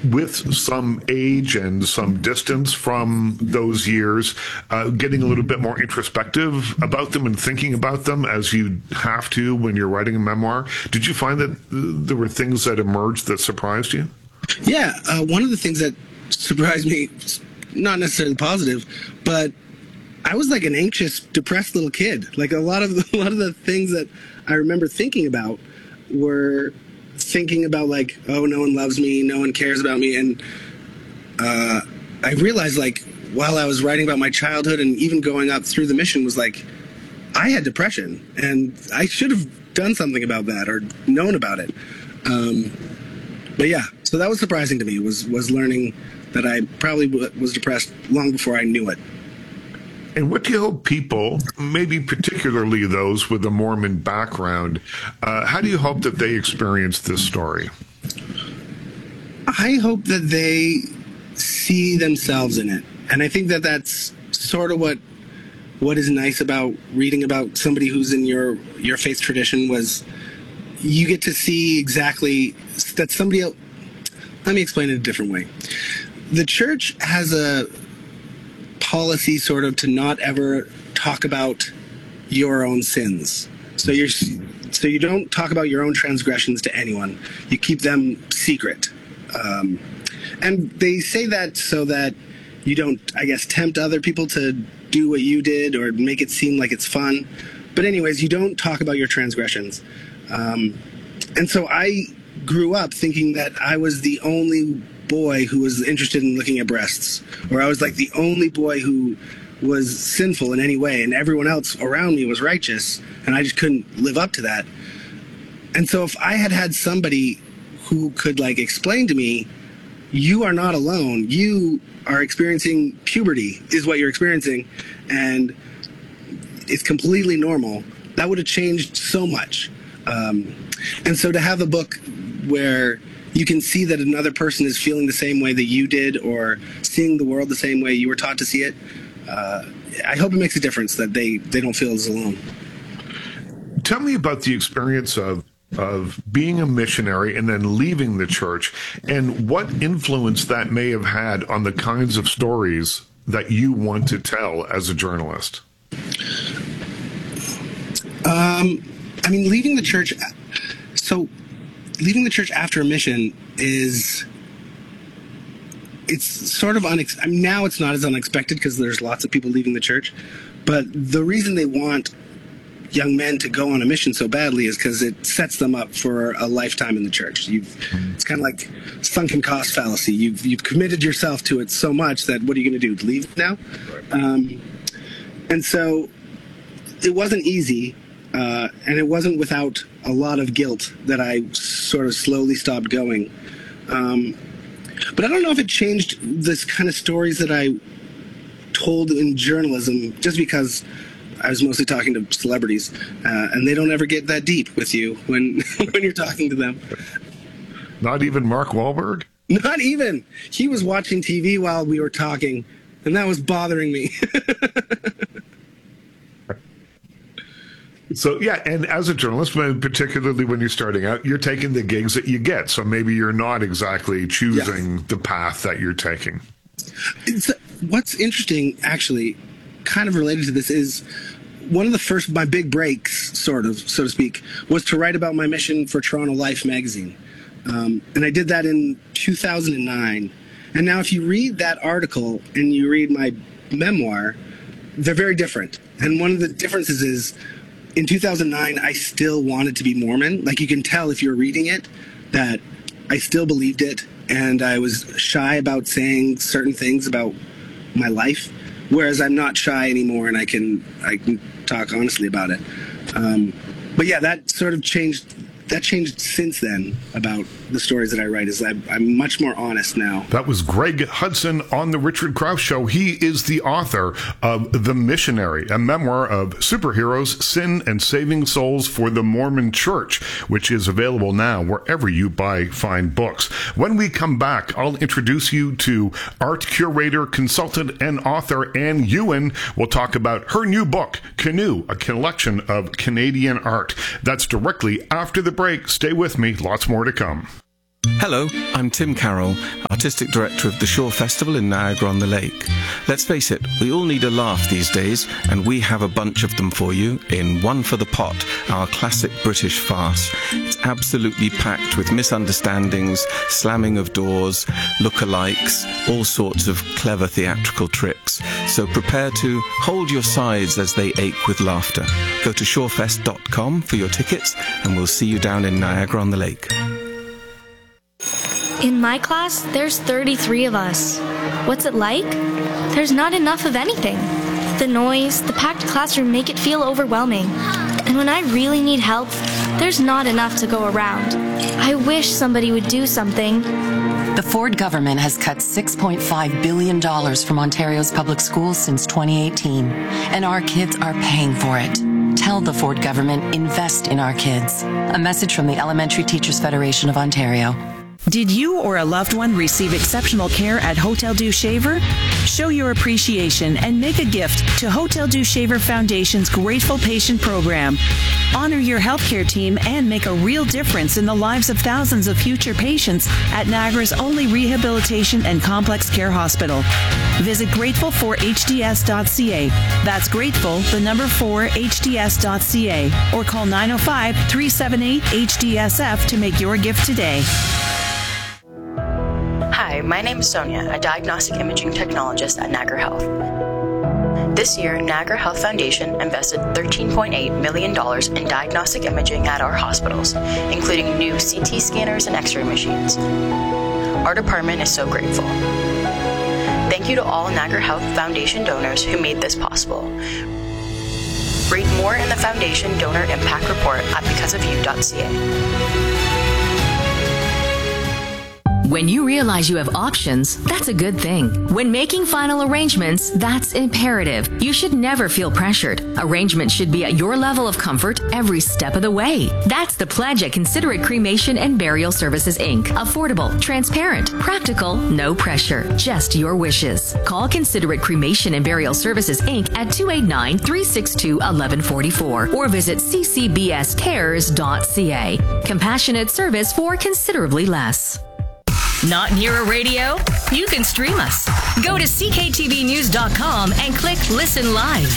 with some age and some distance from those years, getting a little bit more introspective about them and thinking about them as you have to when you're writing a memoir. Did you find that there were things that emerged that surprised you? Yeah, one of the things that surprised me, not necessarily positive, but I was like an anxious, depressed little kid. Like a lot of the things that I remember thinking about were thinking about like, oh, no one loves me, no one cares about me. And I realized like while I was writing about my childhood and even going up through the mission was like, I had depression and I should have done something about that or known about it. But yeah, so that was surprising to me was learning that I probably was depressed long before I knew it. And what do you hope people, maybe particularly those with a Mormon background, how do you hope that they experience this story? I hope that they see themselves in it. And I think that that's sort of what is nice about reading about somebody who's in your faith tradition was you get to see exactly that somebody else. Let me explain it a different way. The church has a policy sort of to not ever talk about your own sins. So you don't talk about your own transgressions to anyone. You keep them secret. And they say that so that you don't, I guess, tempt other people to do what you did or make it seem like it's fun. But anyways, you don't talk about your transgressions. And so I grew up thinking that I was the only boy who was interested in looking at breasts, or I was like the only boy who was sinful in any way, and everyone else around me was righteous, and I just couldn't live up to that. And so if I had somebody who could like explain to me, you are not alone, you are experiencing puberty is what you're experiencing, and it's completely normal, that would have changed so much. And so to have a book where you can see that another person is feeling the same way that you did or seeing the world the same way you were taught to see it, I hope it makes a difference that they don't feel as alone. Tell me about the experience of being a missionary and then leaving the church and what influence that may have had on the kinds of stories that you want to tell as a journalist. I mean, leaving the church after a mission it's sort of now it's not as unexpected because there's lots of people leaving the church, but the reason they want young men to go on a mission so badly is because it sets them up for a lifetime in the church. It's kind of like sunken cost fallacy. You've committed yourself to it so much that what are you going to do? Leave now? And so it wasn't easy. And it wasn't without a lot of guilt that I sort of slowly stopped going. But I don't know if it changed this kind of stories that I told in journalism, just because I was mostly talking to celebrities, and they don't ever get that deep with you when when you're talking to them. Not even Mark Wahlberg? Not even. He was watching TV while we were talking, and that was bothering me. So, yeah, and as a journalist, particularly when you're starting out, you're taking the gigs that you get. So maybe you're not exactly choosing the path that you're taking. What's interesting, actually, kind of related to this, is one of the first, my big breaks, sort of, so to speak, was to write about my mission for Toronto Life magazine. And I did that in 2009. And now if you read that article and you read my memoir, they're very different. And one of the differences is, in 2009, I still wanted to be Mormon. Like, you can tell if you're reading it that I still believed it, and I was shy about saying certain things about my life, whereas I'm not shy anymore, and I can talk honestly about it. But yeah, that sort of changed. That changed since then about the stories that I write. Is I'm much more honest now. That was Greg Hudson on The Richard Crouse Show. He is the author of The Missionary, a memoir of superheroes, sin, and saving souls for the Mormon Church, which is available now wherever you buy fine books. When we come back, I'll introduce you to art curator, consultant, and author Anne Ewan. We'll talk about her new book, Canoe, a collection of Canadian art. That's directly after the break. Stay with me. Lots more to come. Hello, I'm Tim Carroll, Artistic Director of the Shore Festival in Niagara-on-the-Lake. Let's face it, we all need a laugh these days, and we have a bunch of them for you in One for the Pot, our classic British farce. It's absolutely packed with misunderstandings, slamming of doors, lookalikes, all sorts of clever theatrical tricks. So prepare to hold your sides as they ache with laughter. Go to shorefest.com for your tickets, and we'll see you down in Niagara-on-the-Lake. In my class, there's 33 of us. What's it like? There's not enough of anything. The noise, the packed classroom make it feel overwhelming. And when I really need help, there's not enough to go around. I wish somebody would do something. The Ford government has cut $6.5 billion from Ontario's public schools since 2018, and our kids are paying for it. Tell the Ford government, invest in our kids. A message from the Elementary Teachers Federation of Ontario. Did you or a loved one receive exceptional care at Hotel Dieu Shaver? Show your appreciation and make a gift to Hotel Dieu Shaver Foundation's Grateful Patient Program. Honor your healthcare team and make a real difference in the lives of thousands of future patients at Niagara's only rehabilitation and complex care hospital. Visit grateful4hds.ca. That's grateful, the number 4hds.ca, or call 905-378-HDSF to make your gift today. Hi, my name is Sonia, a diagnostic imaging technologist at Niagara Health. This year, Niagara Health Foundation invested $13.8 million in diagnostic imaging at our hospitals, including new CT scanners and X-ray machines. Our department is so grateful. Thank you to all Niagara Health Foundation donors who made this possible. Read more in the Foundation Donor Impact Report at becauseofyou.ca. When you realize you have options, that's a good thing. When making final arrangements, that's imperative. You should never feel pressured. Arrangements should be at your level of comfort every step of the way. That's the pledge at Considerate Cremation and Burial Services, Inc. Affordable, transparent, practical, no pressure, just your wishes. Call Considerate Cremation and Burial Services, Inc. at 289-362-1144 or visit ccbscares.ca. Compassionate service for considerably less. Not near a radio? You can stream us. Go to cktvnews.com and click Listen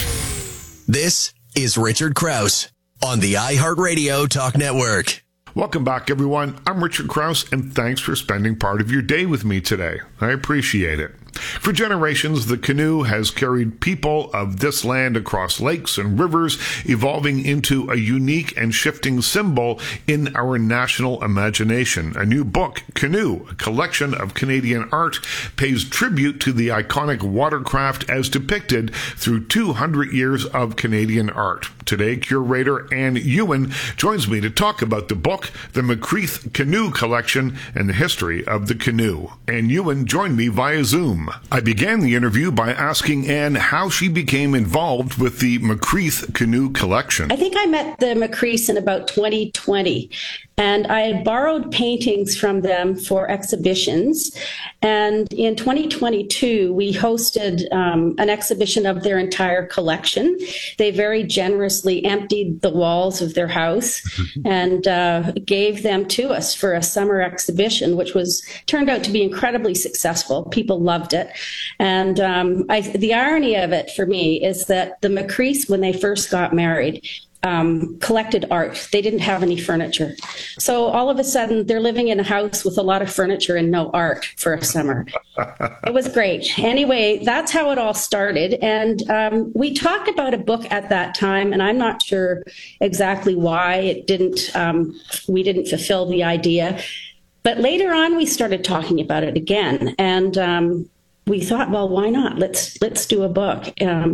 Live. This is Richard Krause on the iHeartRadio Talk Network. Welcome back, everyone. I'm Richard Krause, and thanks for spending part of your day with me today. I appreciate it. For generations, the canoe has carried people of this land across lakes and rivers, evolving into a unique and shifting symbol in our national imagination. A new book, Canoe, a collection of Canadian art, pays tribute to the iconic watercraft as depicted through 200 years of Canadian art. Today, curator Anne Ewan joins me to talk about the book, the Macreath Canoe Collection, and the history of the canoe. Anne Ewan joined me via Zoom. I began the interview by asking Anne how she became involved with the Macreath Canoe Collection. I think I met the Macreaths in about 2020, and I had borrowed paintings from them for exhibitions. And in 2022, we hosted an exhibition of their entire collection. They very generously emptied the walls of their house and gave them to us for a summer exhibition, which turned out to be incredibly successful. People loved it. And the irony of it for me is that the Macreaths, when they first got married, collected art. They didn't have any furniture. So all of a sudden, they're living in a house with a lot of furniture and no art for a summer. It was great. Anyway, that's how it all started. And we talked about a book at that time, and I'm not sure exactly why it didn't. We didn't fulfill the idea. But later on, we started talking about it again. And we thought, well, why not? Let's do a book.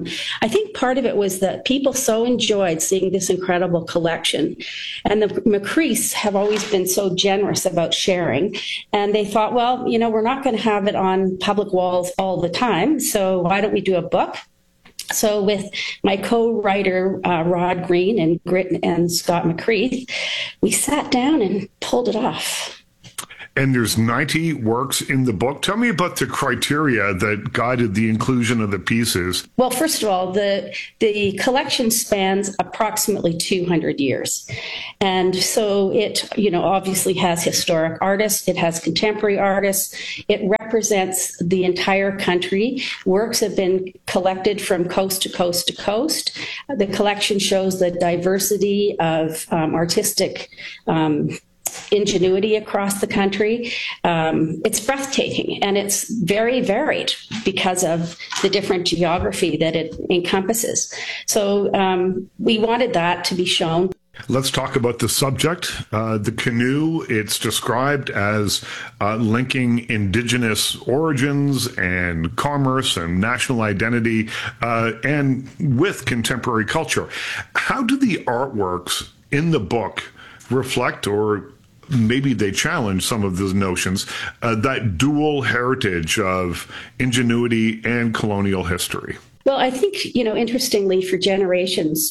I think part of it was that people so enjoyed seeing this incredible collection. And the Macreaths have always been so generous about sharing. And they thought, well, we're not going to have it on public walls all the time. So why don't we do a book? So with my co-writer, Rod Green and Scott Macreath, we sat down and pulled it off. And there's 90 works in the book. Tell me about the criteria that guided the inclusion of the pieces. Well, first of all, the collection spans approximately 200 years. And so it, obviously has historic artists, it has contemporary artists, it represents the entire country. Works have been collected from coast to coast to coast. The collection shows the diversity of artistic ingenuity across the country. It's breathtaking, and it's very varied because of the different geography that it encompasses. So we wanted that to be shown. Let's talk about the subject. The canoe, it's described as linking Indigenous origins and commerce and national identity and with contemporary culture. How do the artworks in the book reflect, or maybe they challenge some of those notions, that dual heritage of ingenuity and colonial history? Well, I think, interestingly, for generations,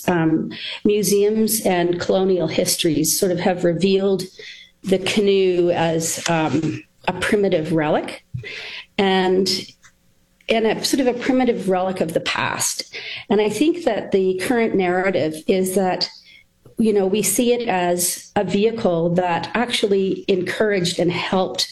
museums and colonial histories sort of have revealed the canoe as a primitive relic and a sort of a primitive relic of the past. And I think that the current narrative is that we see it as a vehicle that actually encouraged and helped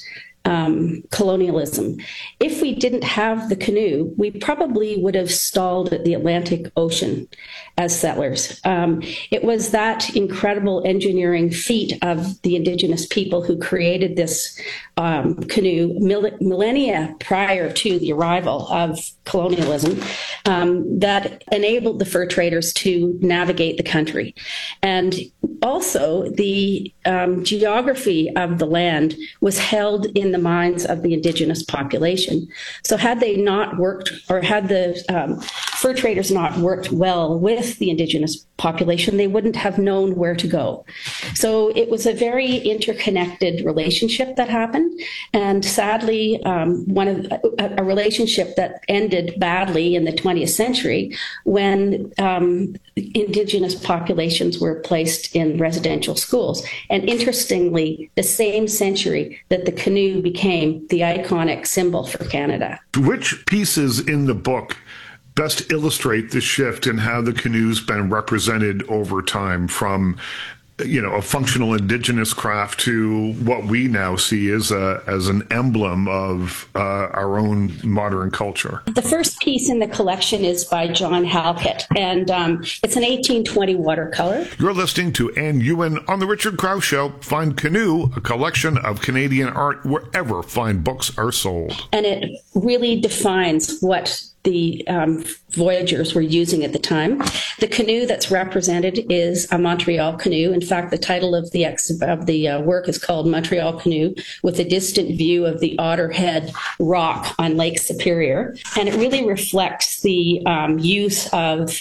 colonialism. If we didn't have the canoe, we probably would have stalled at the Atlantic Ocean as settlers. It was that incredible engineering feat of the Indigenous people who created this canoe millennia prior to the arrival of colonialism that enabled the fur traders to navigate the country. And also, the geography of the land was held in the minds of the Indigenous population. So had they not worked, or had the fur traders not worked well with the Indigenous population, they wouldn't have known where to go. So it was a very interconnected relationship that happened. And sadly, a relationship that ended badly in the 20th century when Indigenous populations were placed in residential schools. And interestingly, the same century that the canoe became the iconic symbol for Canada. Which pieces in the book best illustrate the shift in how the canoe's been represented over time from a functional Indigenous craft to what we now see as an emblem of our own modern culture? The first piece in the collection is by John Halkett, and it's an 1820 watercolor. You're listening to Ann Ewan on The Richard Krause Show. Find Canoe, a collection of Canadian art, wherever fine books are sold. And it really defines what the voyagers were using at the time. The canoe that's represented is a Montreal canoe. In fact, the title of the work is called Montreal Canoe, with a distant view of the Otter Head Rock on Lake Superior. And it really reflects the use of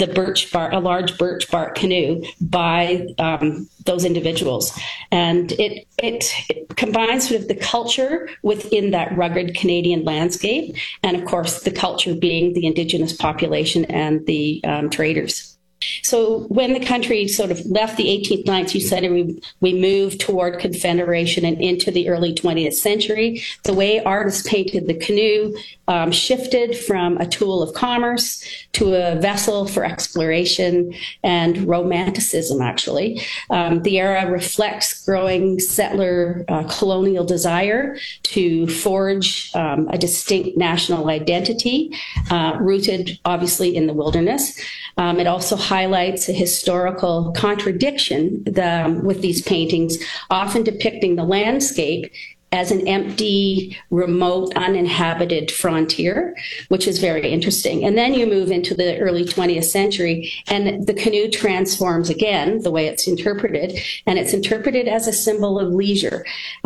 a large birch bark canoe by those individuals. And it combines sort of the culture within that rugged Canadian landscape, and of course the culture being the Indigenous population and the traders. So when the country sort of left the 18th, 19th century, we moved toward Confederation and into the early 20th century. The way artists painted the canoe shifted from a tool of commerce to a vessel for exploration and romanticism, actually. The era reflects growing settler colonial desire to forge a distinct national identity, rooted obviously in the wilderness. It also highlights a historical contradiction with these paintings, often depicting the landscape as an empty, remote, uninhabited frontier, which is very interesting. And then you move into the early 20th century, and the canoe transforms again, the way it's interpreted, and it's interpreted as a symbol of leisure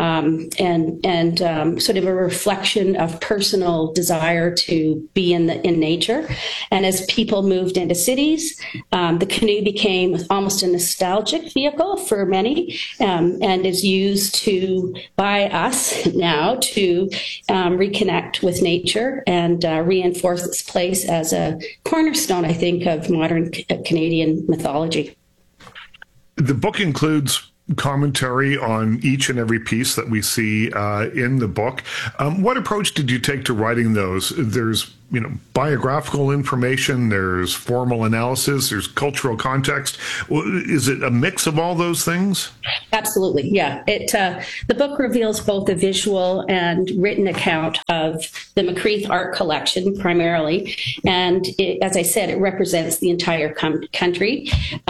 and sort of a reflection of personal desire to be in nature. And as people moved into cities, the canoe became almost a nostalgic vehicle for many, and is used by us now to reconnect with nature and reinforce its place as a cornerstone, I think, of modern Canadian mythology. The book includes commentary on each and every piece that we see in the book. What approach did you take to writing those? There's, biographical information, there's formal analysis, there's cultural context. Is it a mix of all those things? Absolutely, yeah. The book reveals both a visual and written account of the Macreath art collection primarily, and as I said, it represents the entire country.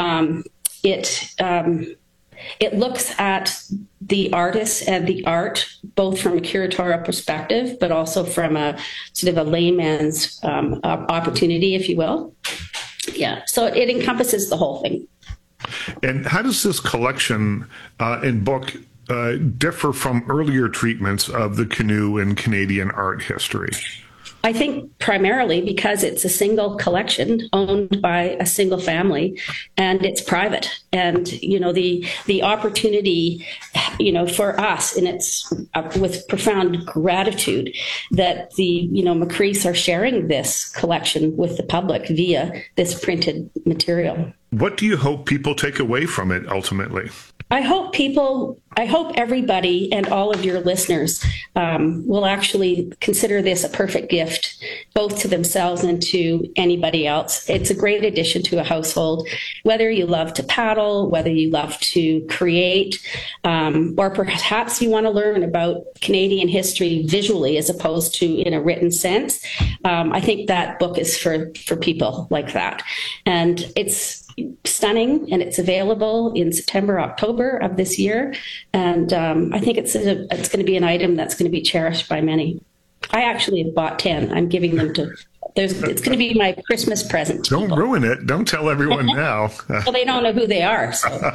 It looks at the artists and the art, both from a curatorial perspective, but also from a sort of a layman's opportunity, if you will. Yeah, so it encompasses the whole thing. And how does this collection and book differ from earlier treatments of the canoe and Canadian art history? I think primarily because it's a single collection owned by a single family, and it's private. And, the opportunity, for us, and it's with profound gratitude that the, Macreaths are sharing this collection with the public via this printed material. What do you hope people take away from it ultimately? I hope everybody and all of your listeners will actually consider this a perfect gift, both to themselves and to anybody else. It's a great addition to a household, whether you love to paddle, whether you love to create, or perhaps you want to learn about Canadian history visually as opposed to in a written sense. I think that book is for people like that. And it's stunning, and it's available in September, October of this year. And I think it's going to be an item that's going to be cherished by many. I actually have bought 10. I'm giving them to. It's going to be my Christmas present. Don't ruin it. Don't tell everyone now. Well, they don't know who they are. So.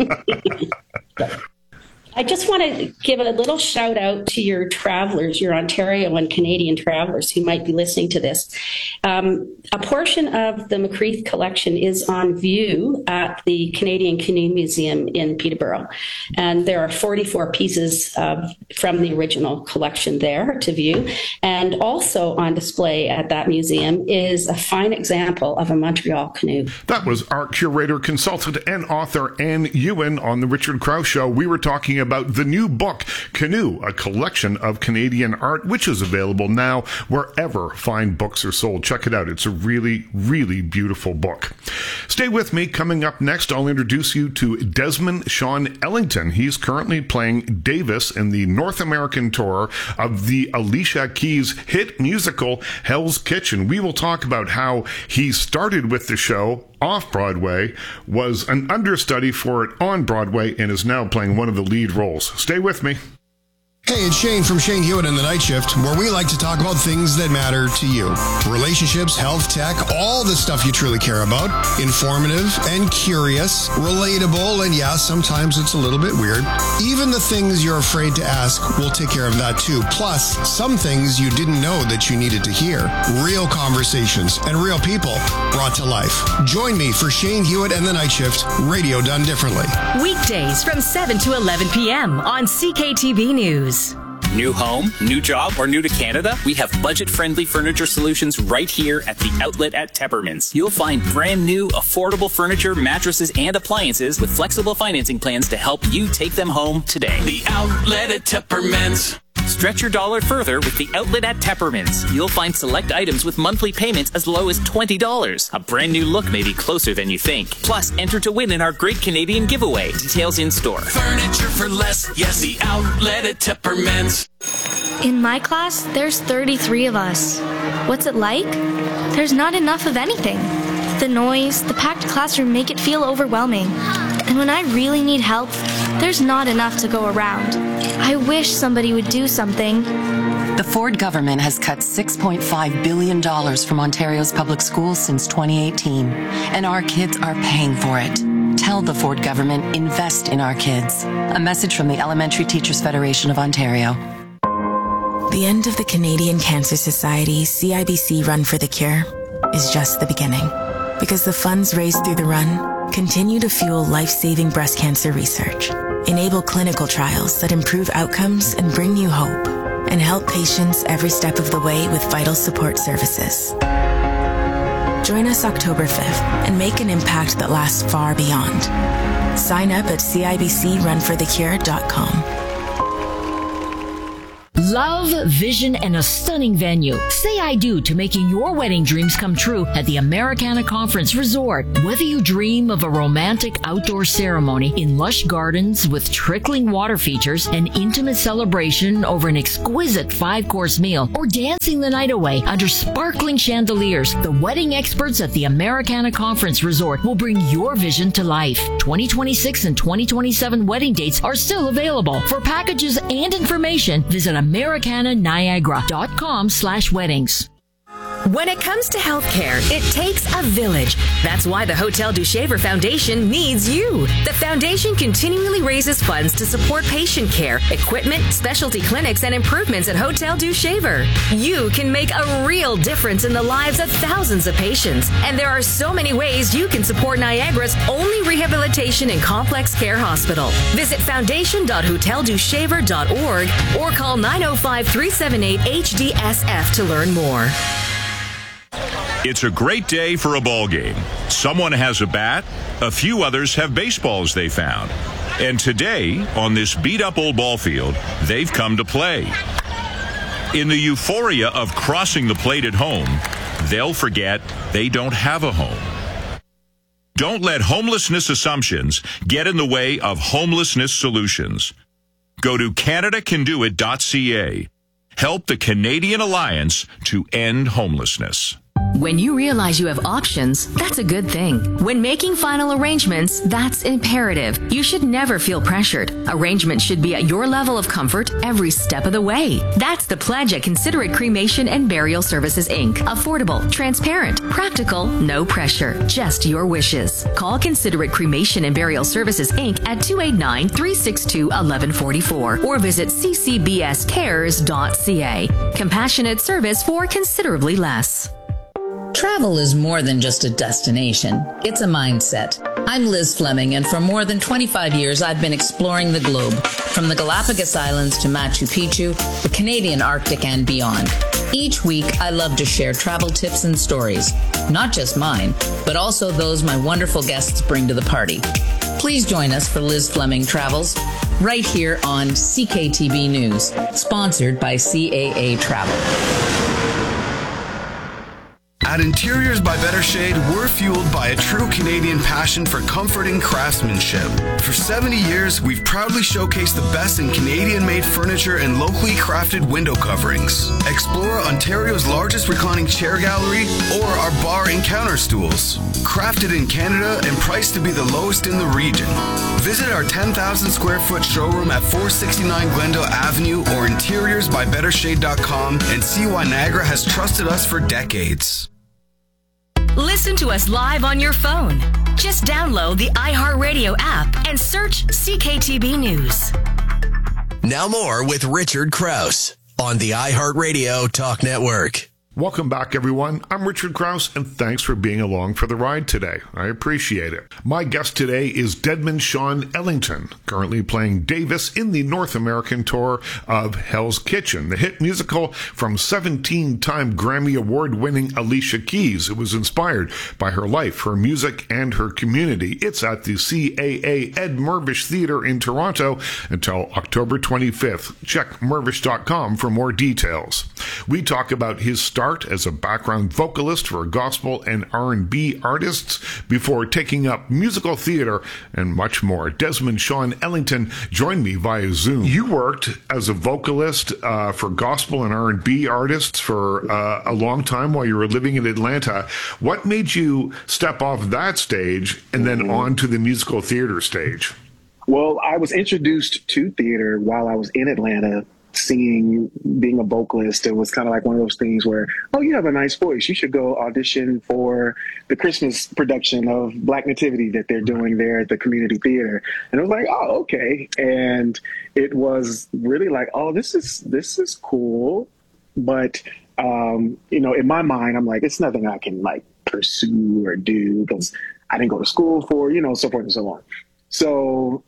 I just want to give a little shout out to your travelers, your Ontario and Canadian travelers who might be listening to this. A portion of the Macreath collection is on view at the Canadian Canoe Museum in Peterborough. And there are 44 pieces from the original collection there to view. And also on display at that museum is a fine example of a Montreal canoe. That was art curator, consultant, and author Ann Ewan on The Richard Krause Show. We were talking about the new book, Canoe, a collection of Canadian art, which is available now wherever fine books are sold. Check it out. It's a really, really beautiful book. Stay with me. Coming up next, I'll introduce you to Desmond Sean Ellington. He's currently playing Davis in the North American tour of the Alicia Keys hit musical Hell's Kitchen. We will talk about how he started with the show off-Broadway, was an understudy for it on Broadway, and is now playing one of the lead roles. Stay with me. Hey, it's Shane from Shane Hewitt and the Night Shift, where we like to talk about things that matter to you. Relationships, health, tech, all the stuff you truly care about. Informative and curious, relatable, and yeah, sometimes it's a little bit weird. Even the things you're afraid to ask, we'll take care of that too. Plus, some things you didn't know that you needed to hear. Real conversations and real people brought to life. Join me for Shane Hewitt and the Night Shift, radio done differently. Weekdays from 7 to 11 p.m. on CKTB News. New home, new job, or new to Canada? We have budget-friendly furniture solutions right here at the Outlet at Teppermans. You'll find brand new, affordable furniture, mattresses, and appliances with flexible financing plans to help you take them home today. The Outlet at Teppermans. Stretch your dollar further with the Outlet at Teppermans. You'll find select items with monthly payments as low as $20. A brand new look may be closer than you think. Plus, enter to win in our Great Canadian Giveaway. Details in store. Furniture for less. Yes, the Outlet at Teppermans. In my class, there's 33 of us. What's it like? There's not enough of anything. The noise, the packed classroom make it feel overwhelming. And when I really need help, there's not enough to go around. I wish somebody would do something. The Ford government has cut $6.5 billion from Ontario's public schools since 2018, and our kids are paying for it. Tell the Ford government, invest in our kids. A message from the Elementary Teachers Federation of Ontario. The end of the Canadian Cancer Society's CIBC Run for the Cure is just the beginning, because the funds raised through the run continue to fuel life-saving breast cancer research, enable clinical trials that improve outcomes and bring you hope, and help patients every step of the way with vital support services. Join us October 5th and make an impact that lasts far beyond. Sign up at CIBCRunforthecure.com. Love, vision, and a stunning venue. Say I do to making your wedding dreams come true at the Americana Conference Resort. Whether you dream of a romantic outdoor ceremony in lush gardens with trickling water features, an intimate celebration over an exquisite 5-course meal, or dancing the night away under sparkling chandeliers, the wedding experts at the Americana Conference Resort will bring your vision to life. 2026 and 2027 wedding dates are still available. For packages and information, visit AmericanaNiagara.com/weddings. When it comes to healthcare, it takes a village. That's why the Hotel du Shaver Foundation needs you. The foundation continually raises funds to support patient care, equipment, specialty clinics, and improvements at Hotel du Shaver. You can make a real difference in the lives of thousands of patients. And there are so many ways you can support Niagara's only rehabilitation and complex care hospital. Visit foundation.hoteldushaver.org or call 905-378-HDSF to learn more. It's a great day for a ball game. Someone has a bat, a few others have baseballs they found. And today, on this beat-up old ball field, they've come to play. In the euphoria of crossing the plate at home, they'll forget they don't have a home. Don't let homelessness assumptions get in the way of homelessness solutions. Go to CanadaCanDoIt.ca. Help the Canadian Alliance to end homelessness. When you realize you have options, that's a good thing. When making final arrangements, that's imperative. You should never feel pressured. Arrangements should be at your level of comfort every step of the way. That's the pledge at Considerate Cremation and Burial Services, Inc. Affordable, transparent, practical, no pressure, just your wishes. Call Considerate Cremation and Burial Services, Inc. at 289-362-1144 or visit ccbscares.ca. Compassionate service for considerably less. Travel is more than just a destination. It's a mindset. I'm Liz Fleming, and for more than 25 years, I've been exploring the globe, from the Galapagos Islands to Machu Picchu, the Canadian Arctic, and beyond. Each week, I love to share travel tips and stories, not just mine, but also those my wonderful guests bring to the party. Please join us for Liz Fleming Travels, right here on CKTB News, sponsored by CAA Travel. At Interiors by Better Shade, we're fueled by a true Canadian passion for comfort and craftsmanship. For 70 years, we've proudly showcased the best in Canadian-made furniture and locally crafted window coverings. Explore Ontario's largest reclining chair gallery or our bar and counter stools. Crafted in Canada and priced to be the lowest in the region. Visit our 10,000 square foot showroom at 469 Glendale Avenue or interiorsbybettershade.com and see why Niagara has trusted us for decades. Listen to us live on your phone. Just download the iHeartRadio app and search CKTB News. Now more with Richard Krause on the iHeartRadio Talk Network. Welcome back, everyone. I'm Richard Krause, and thanks for being along for the ride today. I appreciate it. My guest today is Deadman Sean Ellington, currently playing Davis in the North American tour of Hell's Kitchen, the hit musical from 17-time Grammy Award-winning Alicia Keys. It was inspired by her life, her music, and her community. It's at the CAA Ed Mirvish Theatre in Toronto until October 25th. Check mirvish.com for more details. We talk about his start as a background vocalist for gospel and R&B artists before taking up musical theater and much more. Desmond Sean Ellington joined me via Zoom. You worked as a vocalist for gospel and R&B artists for a long time while you were living in Atlanta. What made you step off that stage and then on to the musical theater stage? Well, I was introduced to theater while I was in Atlanta, singing, being a vocalist. It was kind of like one of those things where, oh, you have a nice voice. You should go audition for the Christmas production of Black Nativity that they're doing there at the community theater. And I was like, oh, okay. And it was really like, oh, this is cool. But, in my mind, I'm like, it's nothing I can like pursue or do because I didn't go to school for, so forth and so on. So,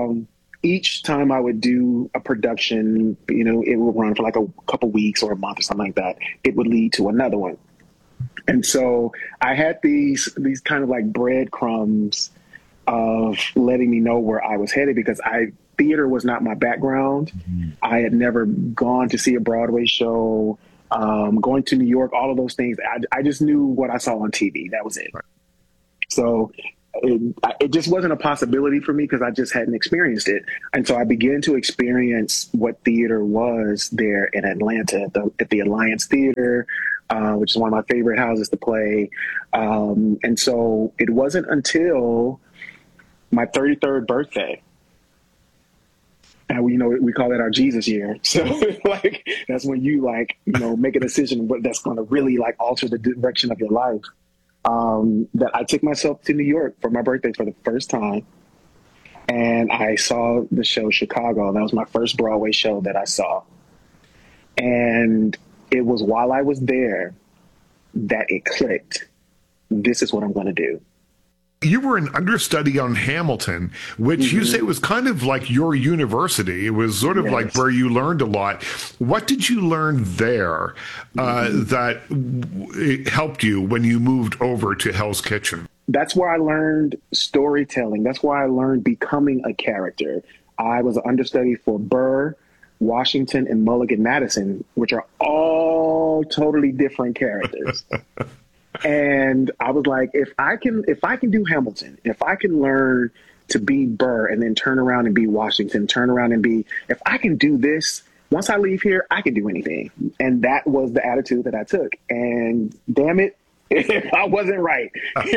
each time I would do a production, it would run for like a couple weeks or a month or something like that. It would lead to another one. And so I had these kind of like breadcrumbs of letting me know where I was headed, because theater was not my background. Mm-hmm. I had never gone to see a Broadway show, going to New York, all of those things. I just knew what I saw on TV. That was it. Right. So it just wasn't a possibility for me because I just hadn't experienced it. And so I began to experience what theater was there in Atlanta at the Alliance Theater, which is one of my favorite houses to play. And so it wasn't until my 33rd birthday, and we call that our Jesus year. So like, that's when you make a decision that's going to really like alter the direction of your life. That I took myself to New York for my birthday for the first time. And I saw the show Chicago. That was my first Broadway show that I saw. And it was while I was there that it clicked. This is what I'm going to do. You were an understudy on Hamilton, which you say was kind of like your university. It was sort of like where you learned a lot. What did you learn there that it helped you when you moved over to Hell's Kitchen? That's where I learned storytelling. That's where I learned becoming a character. I was an understudy for Burr, Washington, and Mulligan Madison, which are all totally different characters. And I was like, if I can do Hamilton, if I can learn to be Burr and then turn around and be Washington, if I can do this, once I leave here, I can do anything. And that was the attitude that I took. And damn it, I wasn't right.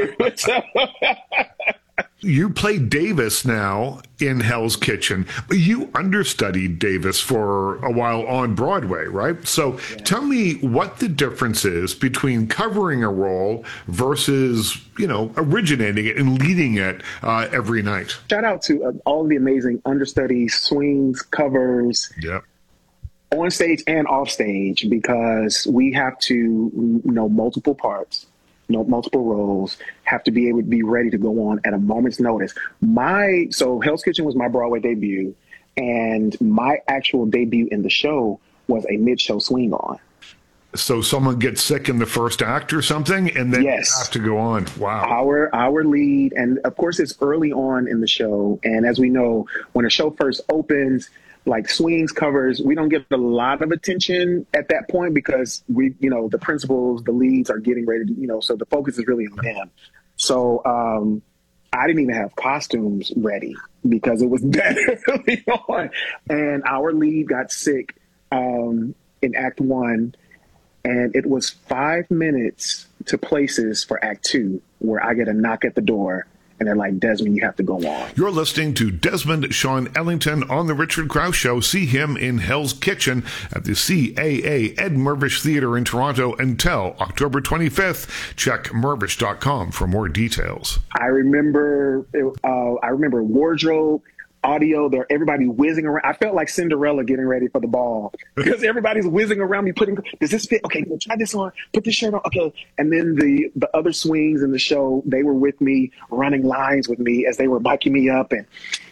You play Davis now in Hell's Kitchen. You understudied Davis for a while on Broadway, right? So tell me what the difference is between covering a role versus, originating it and leading it every night. Shout out to all of the amazing understudies, swings, covers. Yep. On stage and off stage, because we have to know multiple parts, multiple roles, have to be able to be ready to go on at a moment's notice. So Hell's Kitchen was my Broadway debut, and my actual debut in the show was a mid-show swing on. So someone gets sick in the first act or something, and then you have to go on. Wow. Our lead, and of course it's early on in the show, and as we know, when a show first opens, like swings, covers, we don't get a lot of attention at that point because the principals, the leads are getting ready to, so the focus is really on them. So I didn't even have costumes ready because it was that early on. And our lead got sick in Act 1, and it was 5 minutes to Places for Act 2, where I get a knock at the door. And they're like, Desmond, you have to go on. You're listening to Desmond Sean Ellington on The Richard Krause Show. See him in Hell's Kitchen at the CAA Ed Mirvish Theater in Toronto until October 25th. Check mirvish.com for more details. I remember wardrobe, audio, there, everybody whizzing around. I felt like Cinderella getting ready for the ball because everybody's whizzing around me, does this fit? Okay, try this on, put this shirt on. Okay. And then the other swings in the show, they were with me, running lines with me as they were miking me up. And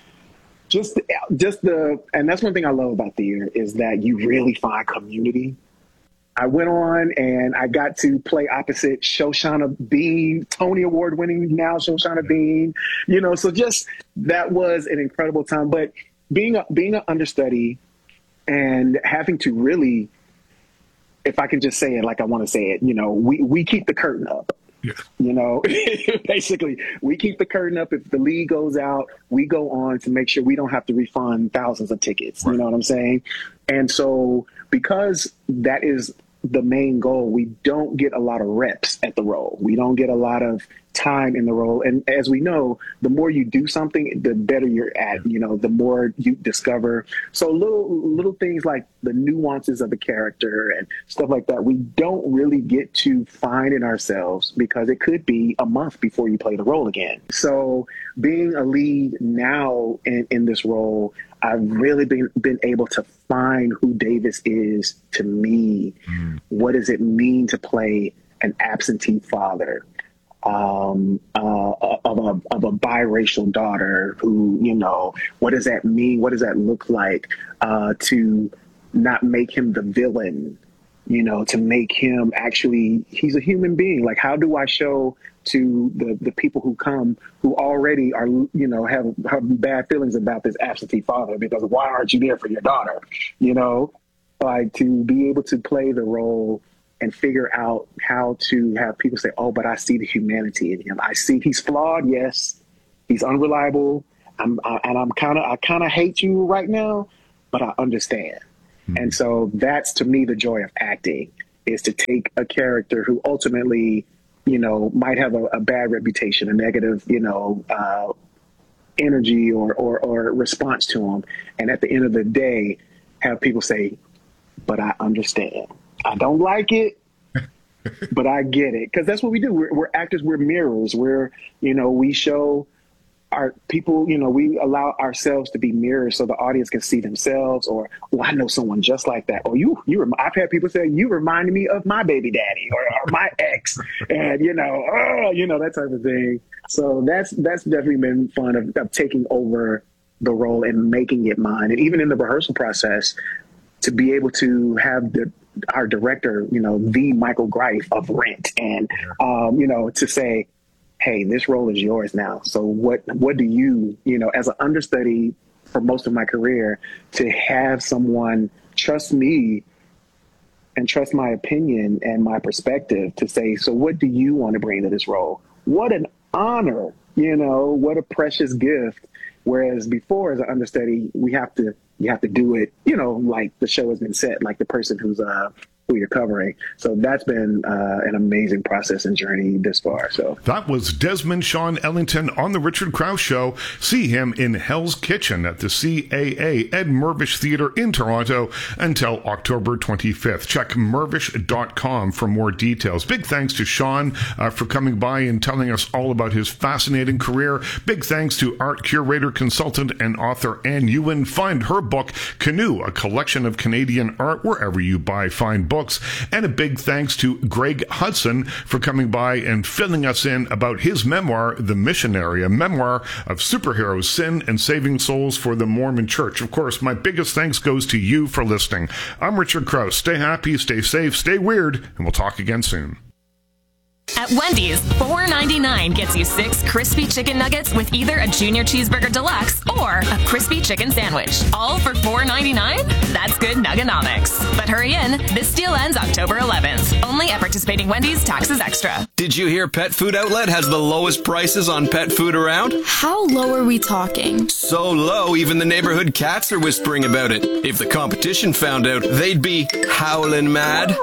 and that's one thing I love about theater is that you really find community. I went on and I got to play opposite Shoshana Bean, Tony Award winning now Shoshana Bean, so just that was an incredible time. But being an understudy and having to really, if I can just say it like I want to say it, we keep the curtain up. Yeah. Basically, we keep the curtain up. If the lead goes out, we go on to make sure we don't have to refund thousands of tickets. Right. You know what I'm saying? And so because that is the main goal, we don't get a lot of reps at the role. We don't get a lot of time in the role. And as we know, the more you do something, the better you're at, the more you discover. So little things like the nuances of the character and stuff like that, we don't really get to find in ourselves because it could be a month before you play the role again. So being a lead now in this role, I've really been able to find who Davis is to me. What does it mean to play an absentee father of a biracial daughter who, what does that mean? What does that look like to not make him the villain to make him actually, he's a human being. Like, how do I show to the people who come who already are, have bad feelings about this absentee father, because why aren't you there for your daughter? Like, to be able to play the role and figure out how to have people say, oh, but I see the humanity in him. I see he's flawed. Yes. He's unreliable. I kind of hate you right now, but I understand. Mm-hmm. And so that's, to me, the joy of acting, is to take a character who ultimately, might have a bad reputation, a negative, energy or response to him. And at the end of the day, have people say, but I understand. I don't like it, but I get it. Because that's what we do. We're actors. We're mirrors. We show our people, we allow ourselves to be mirrors so the audience can see themselves, or, oh, I know someone just like that. Or I've had people say, you reminded me of my baby daddy or my ex, and, that type of thing. So that's definitely been fun of taking over the role and making it mine. And even in the rehearsal process, to be able to have our director, the Michael Greif of Rent, and, to say, hey, this role is yours now. So what do you, as an understudy for most of my career, to have someone trust me and trust my opinion and my perspective to say, so what do you want to bring to this role? What an honor, what a precious gift. Whereas before, as an understudy, you have to do it, like the show has been set, like the person who you're covering. So that's been an amazing process and journey this far. So that was Desmond Sean Ellington on the Richard Krause Show. See him in Hell's Kitchen at the CAA Ed Mirvish Theatre in Toronto until October 25th. Check mirvish.com for more details. Big thanks to Sean for coming by and telling us all about his fascinating career. Big thanks to art curator, consultant, and author Anne Ewan. Find her book, Canoe, a collection of Canadian art, wherever you buy fine books. And a big thanks to Greg Hudson for coming by and filling us in about his memoir, The Missionary, a memoir of superheroes, sin, and saving souls for the Mormon Church. Of course, my biggest thanks goes to you for listening. I'm Richard Krause. Stay happy, stay safe, stay weird, and we'll talk again soon. At Wendy's, $4.99 gets you 6 crispy chicken nuggets with either a Junior Cheeseburger Deluxe or a crispy chicken sandwich. All for $4.99? That's good nuggenomics. But hurry in, this deal ends October 11th. Only at participating Wendy's, taxes extra. Did you hear Pet Food Outlet has the lowest prices on pet food around? How low are we talking? So low, even the neighborhood cats are whispering about it. If the competition found out, they'd be howling mad.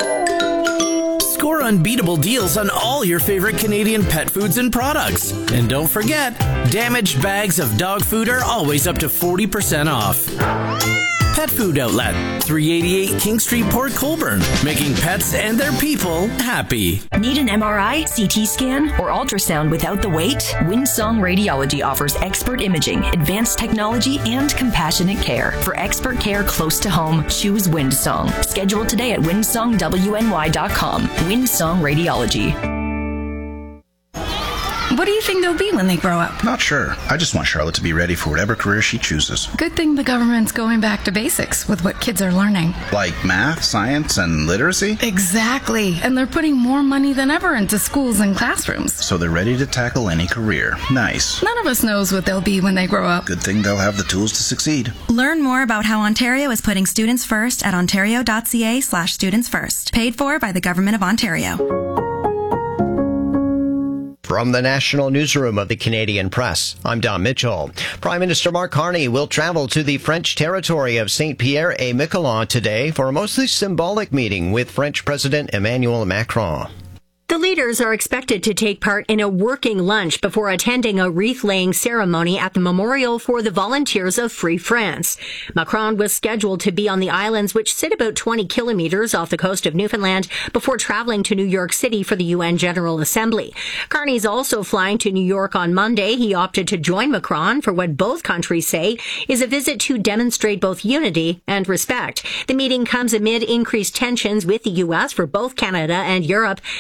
Score unbeatable deals on all your favorite Canadian pet foods and products. And don't forget, damaged bags of dog food are always up to 40% off. Pet Food Outlet, 388 King Street, Port Colborne, making pets and their people happy. Need an MRI, CT scan, or ultrasound without the wait? Windsong Radiology offers expert imaging, advanced technology, and compassionate care. For expert care close to home, choose Windsong. Schedule today at windsongwny.com. Windsong Radiology. What do you think they'll be when they grow up? Not sure. I just want Charlotte to be ready for whatever career she chooses. Good thing the government's going back to basics with what kids are learning. Like math, science, and literacy? Exactly. And they're putting more money than ever into schools and classrooms. So they're ready to tackle any career. Nice. None of us knows what they'll be when they grow up. Good thing they'll have the tools to succeed. Learn more about how Ontario is putting students first at ontario.ca/students first. Paid for by the Government of Ontario. From the National Newsroom of the Canadian Press, I'm Don Mitchell. Prime Minister Mark Carney will travel to the French territory of Saint-Pierre-et-Miquelon today for a mostly symbolic meeting with French President Emmanuel Macron. The leaders are expected to take part in a working lunch before attending a wreath-laying ceremony at the Memorial for the Volunteers of Free France. Macron was scheduled to be on the islands, which sit about 20 kilometers off the coast of Newfoundland, before traveling to New York City for the UN General Assembly. Carney's also flying to New York on Monday. He opted to join Macron for what both countries say is a visit to demonstrate both unity and respect. The meeting comes amid increased tensions with the U.S. for both Canada and Europe, and as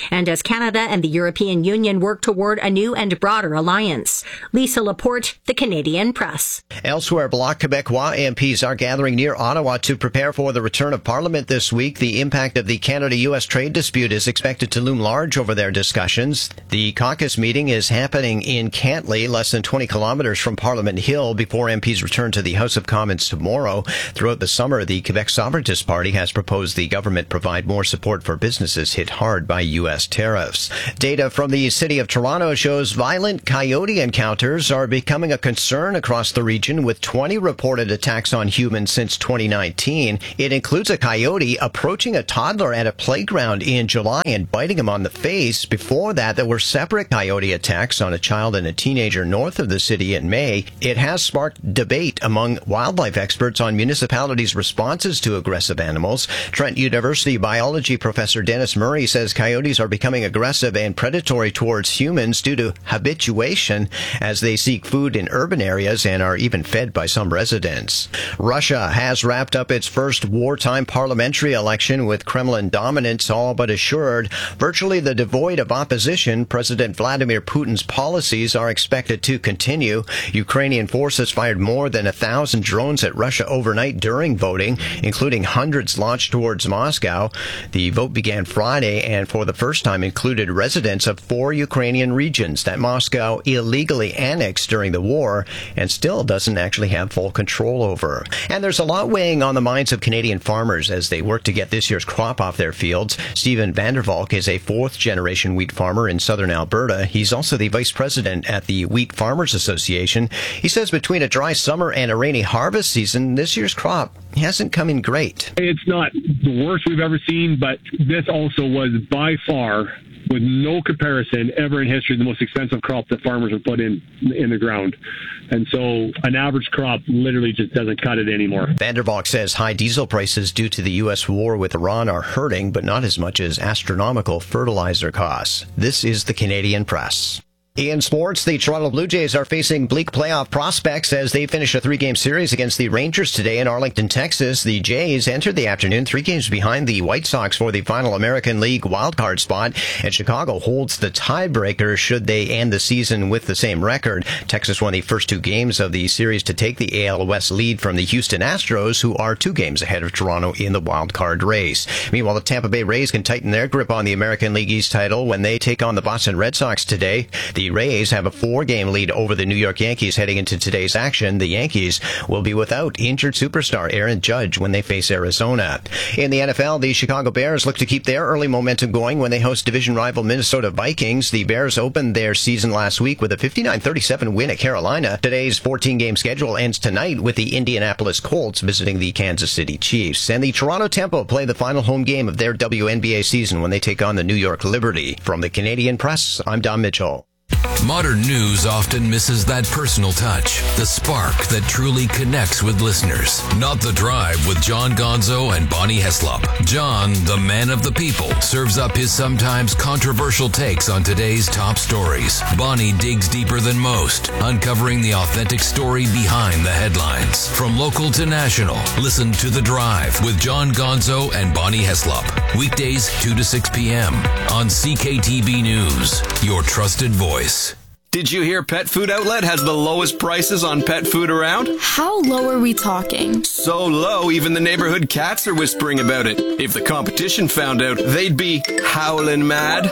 as Canada and the European Union work toward a new and broader alliance. Lisa Laporte, The Canadian Press. Elsewhere, Bloc Québécois MPs are gathering near Ottawa to prepare for the return of Parliament this week. The impact of the Canada-U.S. trade dispute is expected to loom large over their discussions. The caucus meeting is happening in Cantley, less than 20 kilometers from Parliament Hill, before MPs return to the House of Commons tomorrow. Throughout the summer, the Quebec Sovereigntist Party has proposed the government provide more support for businesses hit hard by U.S. tariffs. Data from the City of Toronto shows violent coyote encounters are becoming a concern across the region, with 20 reported attacks on humans since 2019. It includes a coyote approaching a toddler at a playground in July and biting him on the face. Before that, there were separate coyote attacks on a child and a teenager north of the city in May. It has sparked debate among wildlife experts on municipalities' responses to aggressive animals. Trent University biology professor Dennis Murray says coyotes are becoming aggressive and predatory towards humans due to habituation, as they seek food in urban areas and are even fed by some residents. Russia has wrapped up its first wartime parliamentary election with Kremlin dominance all but assured. Virtually the devoid of opposition, President Vladimir Putin's policies are expected to continue. Ukrainian forces fired more than 1,000 drones at Russia overnight during voting, including hundreds launched towards Moscow. The vote began Friday and for the first time included residents of 4 Ukrainian regions that Moscow illegally annexed during the war and still doesn't actually have full control over. And there's a lot weighing on the minds of Canadian farmers as they work to get this year's crop off their fields. Stephen Vandervalk is a 4th-generation wheat farmer in southern Alberta. He's also the vice president at the Wheat Farmers Association. He says between a dry summer and a rainy harvest season, this year's crop hasn't come in great. It's not the worst we've ever seen, but this also was by far, with no comparison, ever in history, the most expensive crop that farmers have put in the ground. And so an average crop literally just doesn't cut it anymore. Vandervalk says high diesel prices due to the U.S. war with Iran are hurting, but not as much as astronomical fertilizer costs. This is the Canadian Press. In sports, the Toronto Blue Jays are facing bleak playoff prospects as they finish a 3-game series against the Rangers today in Arlington, Texas. The Jays entered the afternoon 3 games behind the White Sox for the final American League wildcard spot, and Chicago holds the tiebreaker should they end the season with the same record. Texas won the first 2 games of the series to take the AL West lead from the Houston Astros, who are 2 games ahead of Toronto in the wildcard race. Meanwhile, the Tampa Bay Rays can tighten their grip on the American League East title when they take on the Boston Red Sox today. The Rays have a 4-game lead over the New York Yankees heading into today's action. The Yankees will be without injured superstar Aaron Judge when they face Arizona. In the NFL, the Chicago Bears look to keep their early momentum going when they host division rival Minnesota Vikings. The Bears opened their season last week with a 59-37 win at Carolina. Today's 14-game schedule ends tonight with the Indianapolis Colts visiting the Kansas City Chiefs. And the Toronto Tempo play the final home game of their WNBA season when they take on the New York Liberty. From the Canadian Press, I'm Don Mitchell. Modern news often misses that personal touch, the spark that truly connects with listeners. Not The Drive with John Gonzo and Bonnie Heslop. John, the man of the people, serves up his sometimes controversial takes on today's top stories. Bonnie digs deeper than most, uncovering the authentic story behind the headlines. From local to national, listen to The Drive with John Gonzo and Bonnie Heslop. Weekdays 2 to 6 p.m. on CKTB News, your trusted voice. Did you hear Pet Food Outlet has the lowest prices on pet food around? How low are we talking? So low, even the neighborhood cats are whispering about it. If the competition found out, they'd be howling mad.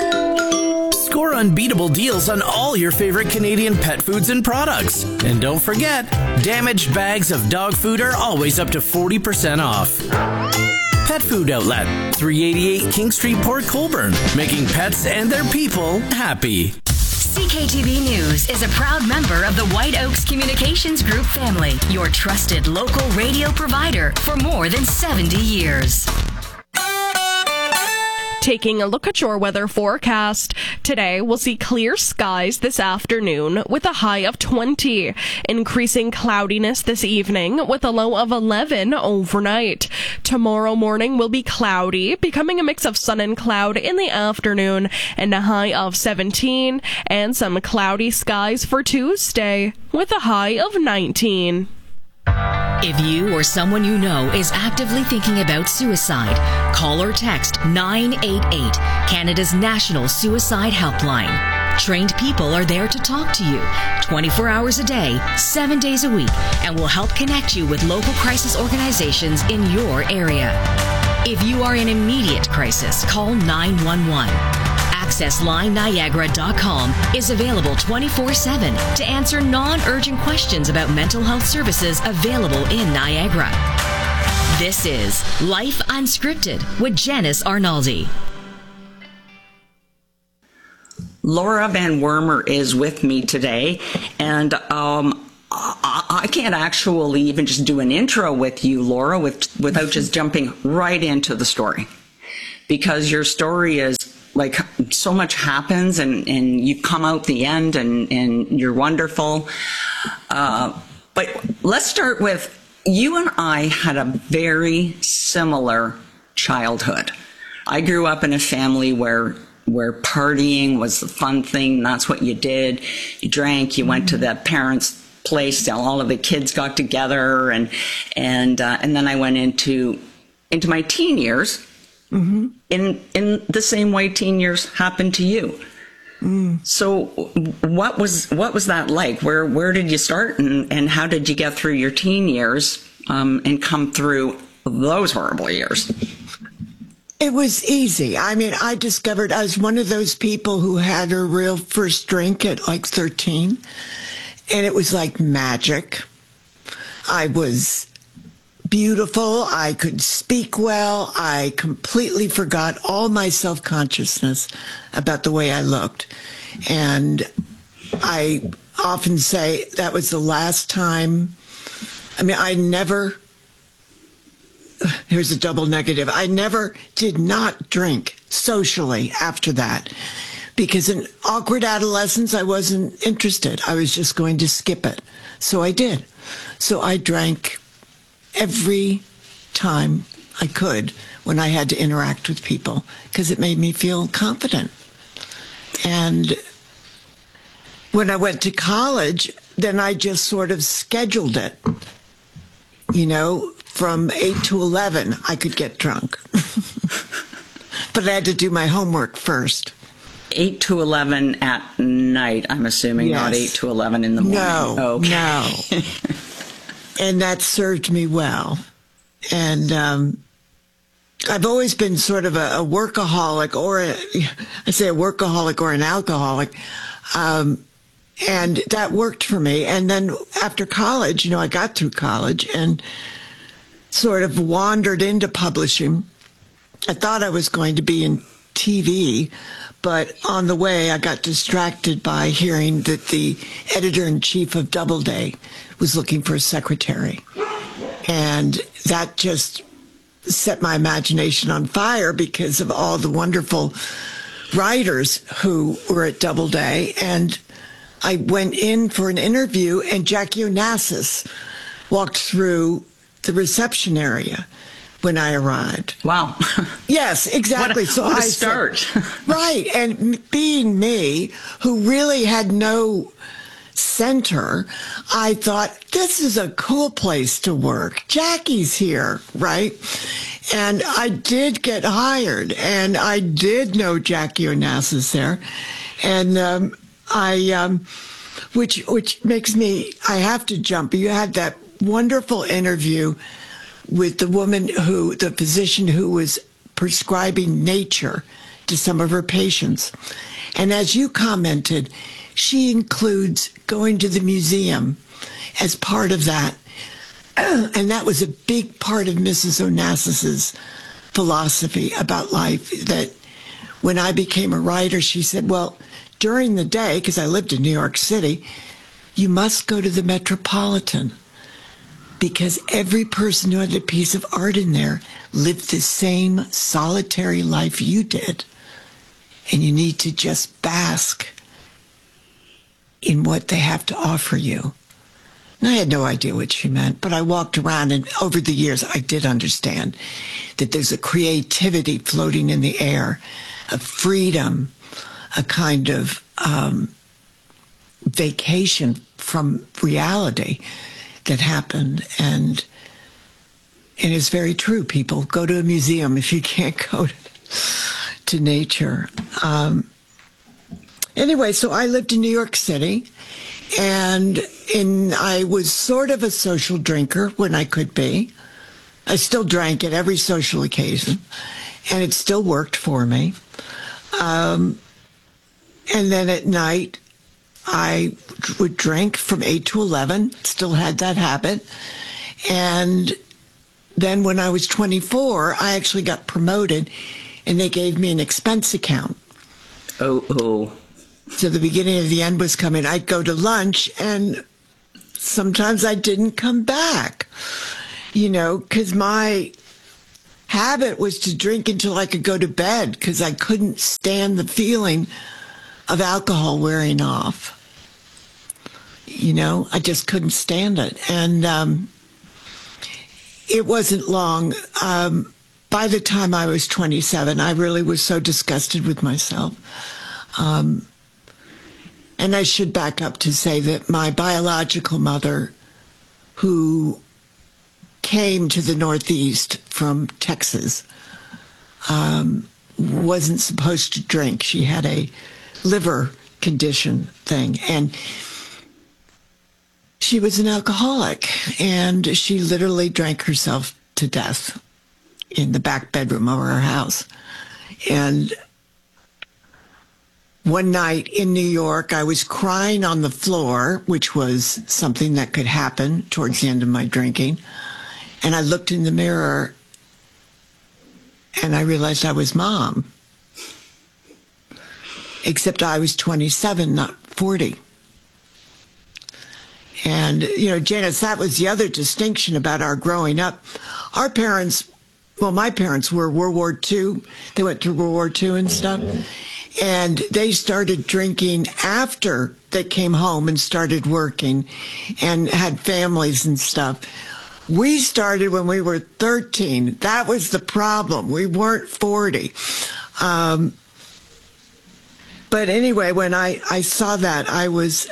Score unbeatable deals on all your favorite Canadian pet foods and products. And don't forget, damaged bags of dog food are always up to 40% off. Pet Food Outlet, 388 King Street, Port Colborne, making pets and their people happy. CKTB News is a proud member of the White Oaks Communications Group family, your trusted local radio provider for more than 70 years. Taking a look at your weather forecast. Today, we'll see clear skies this afternoon with a high of 20. Increasing cloudiness this evening with a low of 11 overnight. Tomorrow morning will be cloudy, becoming a mix of sun and cloud in the afternoon, and a high of 17. And some cloudy skies for Tuesday with a high of 19. If you or someone you know is actively thinking about suicide, call or text 988, Canada's national suicide helpline. Trained people are there to talk to you 24 hours a day, 7 days a week, and will help connect you with local crisis organizations in your area. If you are in immediate crisis, call 911. AccessLineNiagara.com is available 24/7 to answer non-urgent questions about mental health services available in Niagara. This is Life Unscripted with Janice Arnaldi. Laura Van Wormer is with me today, and I can't actually even just do an intro with you, Laura, without just jumping right into the story, because your story is like so much happens, and you come out the end, and you're wonderful. But let's start with, you and I had a very similar childhood. I grew up in a family where partying was the fun thing. That's what you did. You drank, you went to the parents' place, all of the kids got together, and then I went into my teen years, in the same way teen years happened to you. So what was that like? Where did you start, and how did you get through your teen years and come through those horrible years? It was easy. I mean, I discovered I was one of those people who had her real first drink at like 13, and it was like magic. I was beautiful. I could speak well. I completely forgot all my self-consciousness about the way I looked. And I often say that was the last time. I mean, here's a double negative. I never did not drink socially after that, because in awkward adolescence, I wasn't interested. I was just going to skip it. So I did. So I drank every time I could when I had to interact with people, because it made me feel confident. And when I went to college, then I just sort of scheduled it. From 8 to 11, I could get drunk. But I had to do my homework first. 8 to 11 at night, I'm assuming, yes. Not 8 to 11 in the morning. No. And that served me well. And I've always been sort of a workaholic, I say a workaholic or an alcoholic. And that worked for me. And then after college, I got through college and sort of wandered into publishing. I thought I was going to be in TV, but on the way I got distracted by hearing that the editor-in-chief of Doubleday was looking for a secretary. And that just set my imagination on fire because of all the wonderful writers who were at Doubleday. And I went in for an interview, and Jackie Onassis walked through the reception area when I arrived. Wow. Yes, exactly. What a start. Right. And being me, who really had no center, I thought, this is a cool place to work. Jackie's here, right? And I did get hired, and I did know Jackie Onassis there. And which makes me, I have to jump. You had that wonderful interview with the physician who was prescribing nature to some of her patients. And as you commented, she includes going to the museum as part of that. And that was a big part of Mrs. Onassis's philosophy about life, that when I became a writer, she said, well, during the day, because I lived in New York City, you must go to the Metropolitan, because every person who had a piece of art in there lived the same solitary life you did. And you need to just bask in what they have to offer you. And I had no idea what she meant, but I walked around, and over the years, I did understand that there's a creativity floating in the air, a freedom, a kind of vacation from reality that happened. And it's very true, people. Go to a museum if you can't go to nature. Anyway, so I lived in New York City, and I was sort of a social drinker when I could be. I still drank at every social occasion, and it still worked for me. And then at night, I would drink from 8 to 11, still had that habit. And then when I was 24, I actually got promoted, and they gave me an expense account. Oh. So the beginning of the end was coming. I'd go to lunch, and sometimes I didn't come back, because my habit was to drink until I could go to bed, because I couldn't stand the feeling of alcohol wearing off. I just couldn't stand it. And it wasn't long. By the time I was 27, I really was so disgusted with myself. And I should back up to say that my biological mother, who came to the Northeast from Texas, wasn't supposed to drink. She had a liver condition thing, and she was an alcoholic, and she literally drank herself to death in the back bedroom of our house. And one night in New York, I was crying on the floor, which was something that could happen towards the end of my drinking. And I looked in the mirror, and I realized I was Mom. Except I was 27, not 40. And, Janice, that was the other distinction about our growing up. Our parents, my parents were World War II. They went through World War II and stuff. And they started drinking after they came home and started working and had families and stuff. We started when we were 13. That was the problem. We weren't 40. But anyway, when I saw that, I was,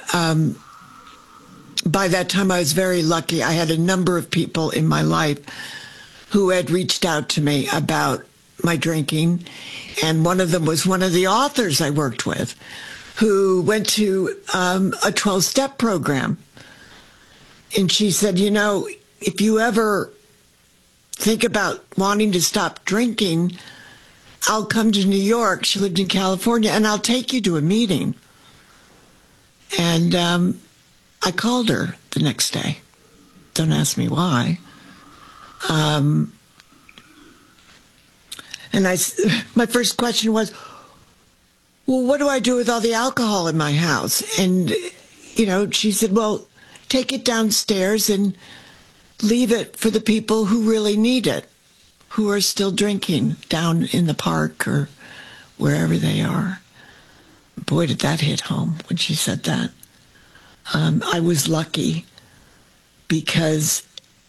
by that time I was very lucky. I had a number of people in my life who had reached out to me about my drinking. And one of them was one of the authors I worked with, who went to a 12-step program. And she said, if you ever think about wanting to stop drinking, I'll come to New York. She lived in California, and I'll take you to a meeting. And I called her the next day. Don't ask me why. And my first question was, well, what do I do with all the alcohol in my house? And, she said, well, take it downstairs and leave it for the people who really need it, who are still drinking down in the park or wherever they are. Boy, did that hit home when she said that. I was lucky because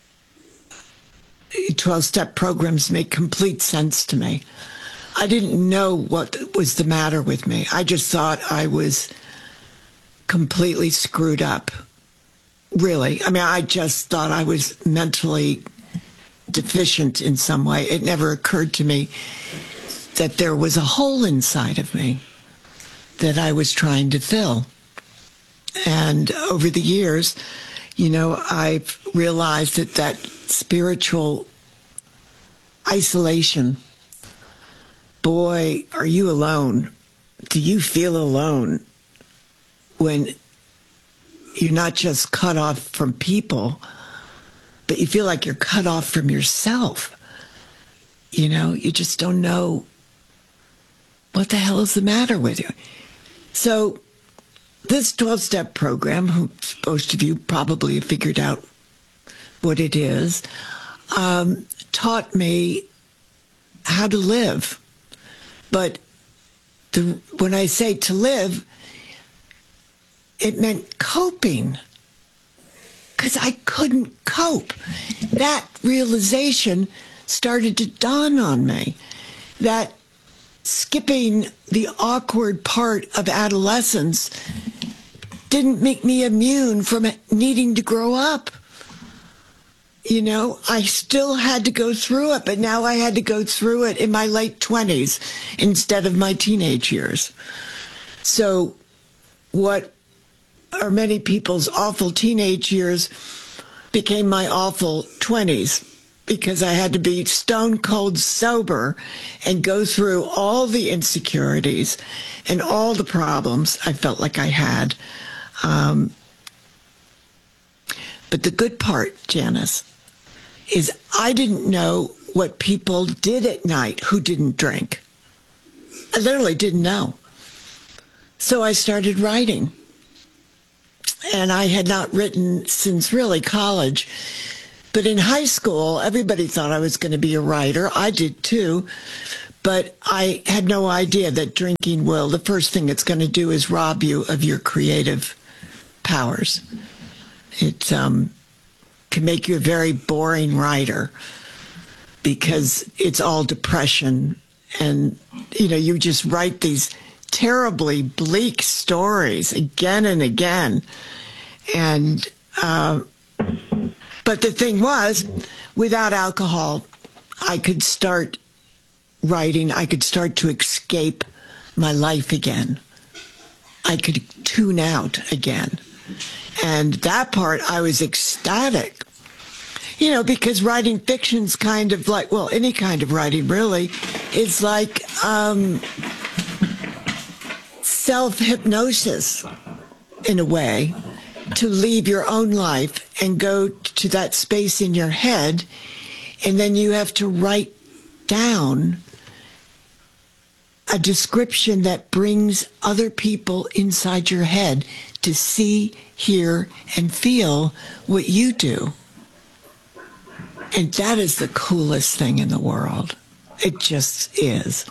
12-step programs make complete sense to me. I didn't know what was the matter with me. I just thought I was completely screwed up. Really. I just thought I was mentally deficient in some way. It never occurred to me that there was a hole inside of me that I was trying to fill. And over the years, I've realized that spiritual isolation, boy, are you alone? Do you feel alone when you're not just cut off from people, but you feel like you're cut off from yourself? You just don't know what the hell is the matter with you. So this 12-step program, most of you probably have figured out what it is, taught me how to live. But when I say to live, it meant coping, because I couldn't cope. That realization started to dawn on me, that skipping the awkward part of adolescence didn't make me immune from needing to grow up. I still had to go through it, but now I had to go through it in my late 20s instead of my teenage years. So what are many people's awful teenage years became my awful 20s, because I had to be stone cold sober and go through all the insecurities and all the problems I felt like I had. But the good part, Janice, is I didn't know what people did at night who didn't drink. I literally didn't know. So I started writing. And I had not written since really college. But in high school, everybody thought I was going to be a writer. I did too. But I had no idea that drinking the first thing it's going to do is rob you of your creative powers. It can make you a very boring writer because it's all depression. And, you just write these terribly bleak stories again and again. And, but the thing was, without alcohol, I could start writing. I could start to escape my life again. I could tune out again. And that part, I was ecstatic. Because writing fiction's kind of like, any kind of writing really, is like self-hypnosis in a way, to leave your own life and go to that space in your head, and then you have to write down a description that brings other people inside your head to see, hear, and feel what you do. And that is the coolest thing in the world. It just is.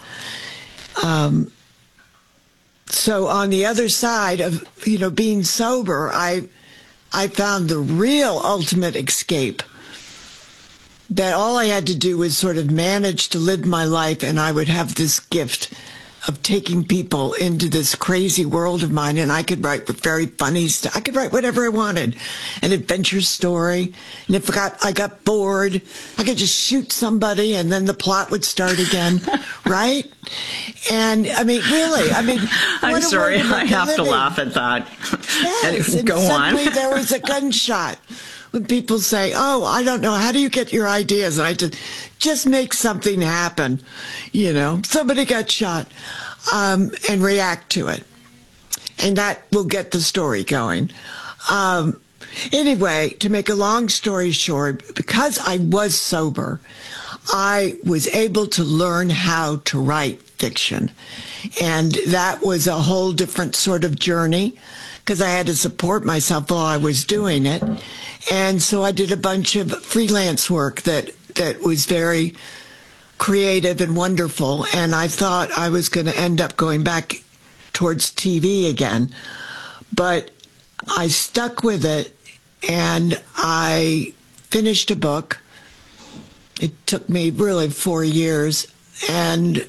So on the other side of, being sober, I found the real ultimate escape, that all I had to do was sort of manage to live my life, and I would have this gift of taking people into this crazy world of mine, and I could write very funny stuff. I could write whatever I wanted, an adventure story. And if I got bored, I could just shoot somebody, and then the plot would start again, right? And really, I'm sorry, I have to laugh at that. Yes, Go on. Suddenly there was a gunshot. When people say, "Oh, I don't know, how do you get your ideas?" And I just make something happen. Somebody got shot, and react to it. And that will get the story going. Anyway, to make a long story short, because I was sober, I was able to learn how to write fiction. And that was a whole different sort of journey, because I had to support myself while I was doing it. And so I did a bunch of freelance work that was very creative and wonderful. And I thought I was going to end up going back towards TV again. But I stuck with it, and I finished a book. It took me really 4 years, and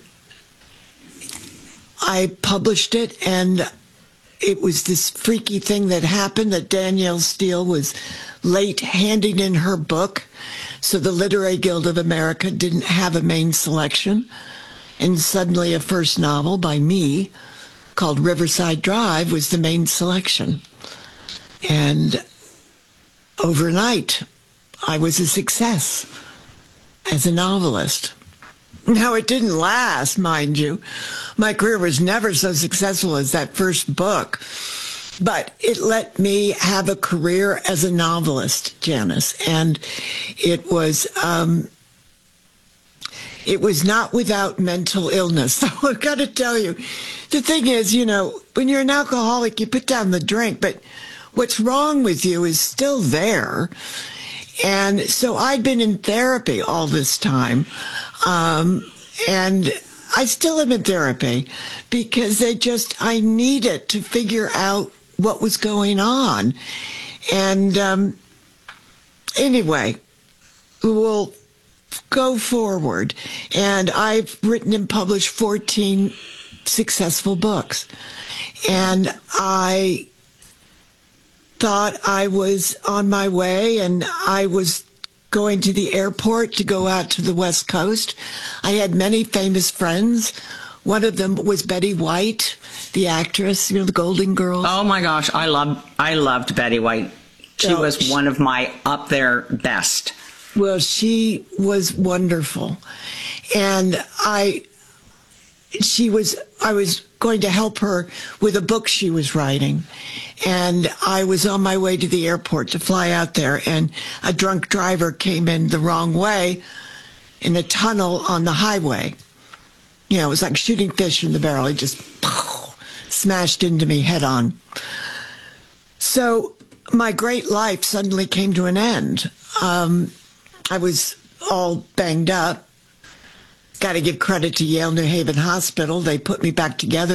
I published it, and it was this freaky thing that happened, that Danielle Steele was late handing in her book. So the Literary Guild of America didn't have a main selection. And suddenly a first novel by me called Riverside Drive was the main selection. And overnight, I was a success as a novelist. Now, it didn't last, mind you. My career was never so successful as that first book. But it let me have a career as a novelist, Janice. And it was not without mental illness. So I've got to tell you, the thing is, when you're an alcoholic, you put down the drink, but what's wrong with you is still there. And so I'd been in therapy all this time. And I still am in therapy because I needed to figure out what was going on. And anyway, we'll go forward. And I've written and published 14 successful books. And I thought I was on my way, and I was going to the airport to go out to the West Coast, I had many famous friends. One of them was Betty White, the actress, the Golden Girls. Oh my gosh, I loved Betty White. She was one of my up there best. Well, she was wonderful. And I was going to help her with a book she was writing. And I was on my way to the airport to fly out there, and a drunk driver came in the wrong way in a tunnel on the highway. It was like shooting fish in the barrel. He just smashed into me head on. So my great life suddenly came to an end. I was all banged up. Got to give credit to Yale New Haven Hospital. They put me back together.